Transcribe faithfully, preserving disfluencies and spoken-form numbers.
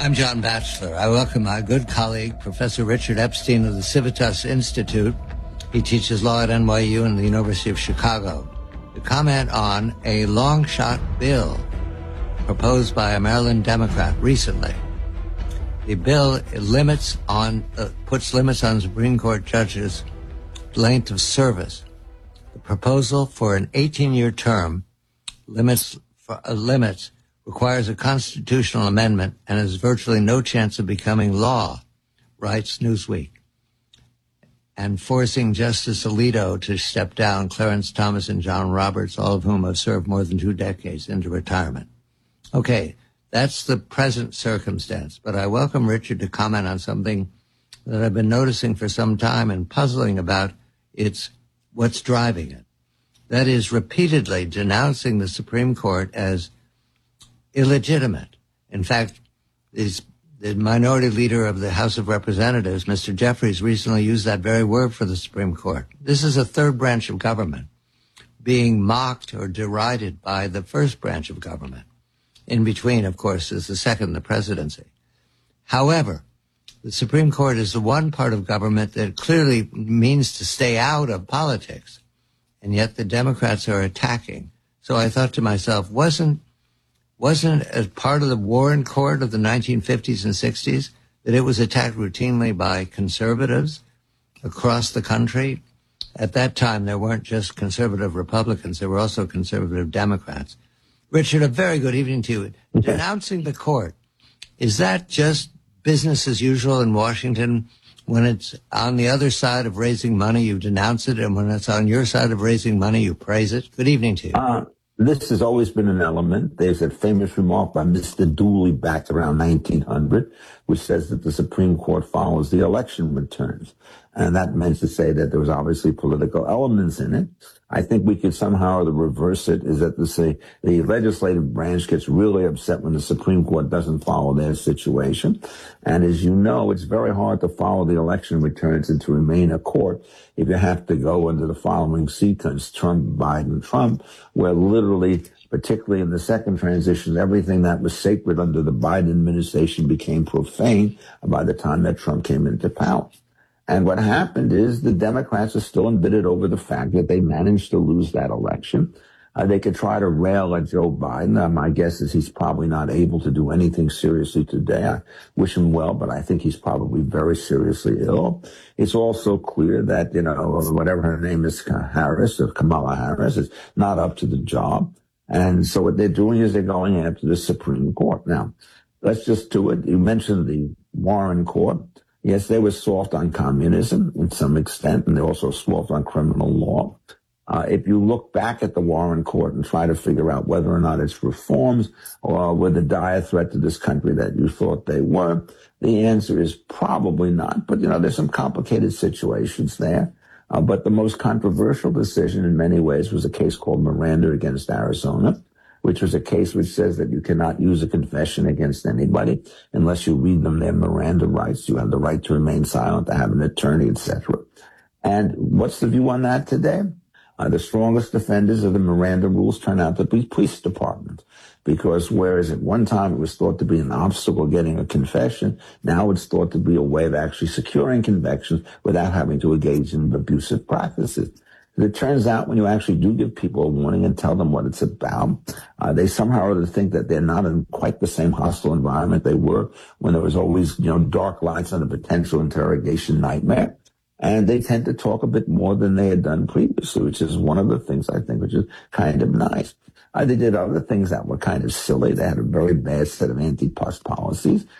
I'm John Batchelor. I welcome my good colleague, Professor Richard Epstein of the Civitas Institute. He teaches law at N Y U and the University of Chicago, to comment on a long-shot bill proposed by a Maryland Democrat recently. The bill limits on, uh, puts limits on Supreme Court judges' length of service. The proposal for an eighteen-year term limits, for, uh, limits requires a constitutional amendment and has virtually no chance of becoming law, writes Newsweek. And forcing Justice Alito to step down, Clarence Thomas and John Roberts, all of whom have served more than two decades, into retirement. Okay, that's the present circumstance, but I welcome Richard to comment on something that I've been noticing for some time and puzzling about. It's what's driving it. That is, repeatedly denouncing the Supreme Court as illegitimate. In fact, is the minority leader of the House of Representatives, Mister Jeffries, recently used that very word for the Supreme Court. This is a third branch of government being mocked or derided by the first branch of government. In between, of course, is the second, the presidency. However, the Supreme Court is the one part of government that clearly means to stay out of politics, and yet the Democrats are attacking. So I thought to myself, wasn't Wasn't it as part of the Warren Court of the nineteen fifties and sixties that it was attacked routinely by conservatives across the country? At that time, there weren't just conservative Republicans, there were also conservative Democrats. Richard, a very good evening to you. Okay. Denouncing the court, is that just business as usual in Washington? When it's on the other side of raising money, you denounce it, and when it's on your side of raising money, you praise it? Good evening to you. Uh- This has always been an element. There's a famous remark by Mister Dooley back around nineteen hundred, which says that the Supreme Court follows the election returns. And that meant to say that there was obviously political elements in it. I think we could somehow reverse it, is that to say the legislative branch gets really upset when the Supreme Court doesn't follow their situation. And as you know, it's very hard to follow the election returns and to remain a court if you have to go under the following sequence: Trump, Biden, Trump, where literally, particularly in the second transition, everything that was sacred under the Biden administration became profane by the time that Trump came into power. And what happened is the Democrats are still embittered over the fact that they managed to lose that election. Uh, they could try to rail at Joe Biden. Uh, my guess is he's probably not able to do anything seriously today. I wish him well, but I think he's probably very seriously ill. It's also clear that, you know, whatever her name is, Harris, or Kamala Harris, is not up to the job. And so what they're doing is they're going after the Supreme Court. Now, let's just do it. You mentioned the Warren Court. Yes, they were soft on communism in some extent, and they're also soft on criminal law. Uh, if you look back at the Warren Court and try to figure out whether or not its reforms or were the dire threat to this country that you thought they were, the answer is probably not. But, you know, there's some complicated situations there. Uh, but the most controversial decision in many ways was a case called Miranda against Arizona, which was a case which says that you cannot use a confession against anybody unless you read them their Miranda rights. You have the right to remain silent, to have an attorney, et cetera. And what's the view on that today? Uh, the strongest defenders of the Miranda rules turn out to be police departments, because whereas at one time it was thought to be an obstacle getting a confession, now it's thought to be a way of actually securing convictions without having to engage in abusive practices. It turns out when you actually do give people a warning and tell them what it's about, uh, they somehow or other think that they're not in quite the same hostile environment they were when there was always, you know, dark lights on a potential interrogation nightmare. And they tend to talk a bit more than they had done previously, which is one of the things I think which is kind of nice. Uh, they did other things that were kind of silly. They had a very bad set of anti-pus policies.